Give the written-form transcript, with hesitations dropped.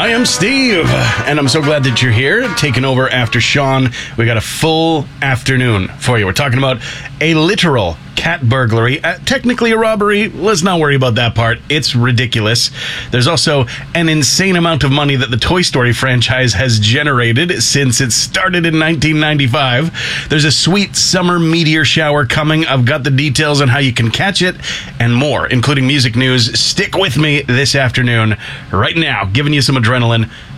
I am Steve, and I'm so glad that you're here, taking over after Sean. We got a full afternoon for you. We're talking about a literal cat burglary. Technically a robbery. Let's not worry about that part. It's ridiculous. There's also an insane amount of money that the Toy Story franchise has generated since it started in 1995. There's a sweet summer meteor shower coming. I've got the details on how you can catch it and more, including music news. Stick with me this afternoon. Right now, giving you some adrenaline.